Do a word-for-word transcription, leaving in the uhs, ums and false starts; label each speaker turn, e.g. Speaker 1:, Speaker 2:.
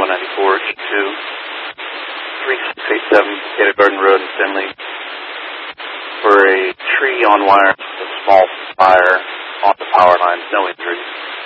Speaker 1: one ninety-four E two, three six eight seven, Potato Garden Road in Finley, for a tree on wire, a small fire on the power line, no injuries.